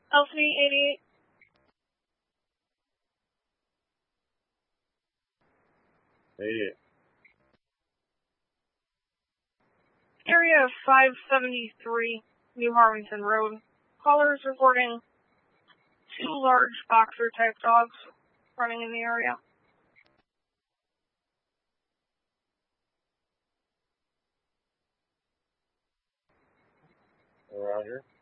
LC88. Area 573, New Harmington Road. Caller is reporting 2 large boxer-type dogs running in the area. Roger.